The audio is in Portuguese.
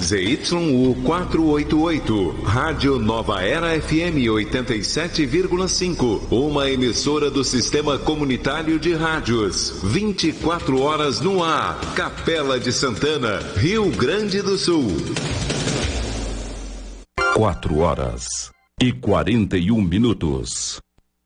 ZYU 488, Rádio Nova Era FM 87,5, uma emissora do Sistema Comunitário de Rádios. 24 horas no ar, Capela de Santana, Rio Grande do Sul. 4 horas e 41 minutos.